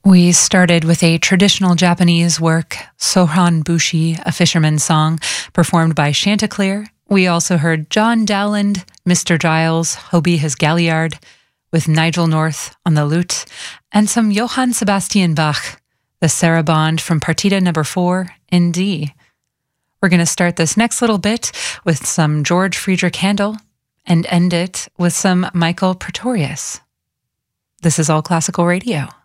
We started with a traditional Japanese work, Sohan Bushi, a fisherman's song, performed by Chanticleer. We also heard John Dowland, Mr. Giles, Hobie His Galliard, with Nigel North on the lute, and some Johann Sebastian Bach, the Sarabande from Partita No. 4 in D. We're going to start this next little bit with some George Friedrich Handel and end it with some Michael Pretorius. This is All Classical Radio.